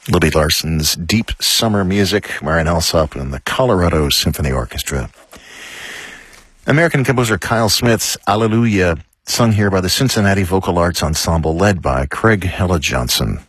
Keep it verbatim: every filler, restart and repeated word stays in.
Louis Larson's Deep Summer Music, Marian Alsop and the Colorado Symphony Orchestra. American composer Kyle Smith's Alleluia, sung here by the Cincinnati Vocal Arts Ensemble, led by Craig Hella Johnson.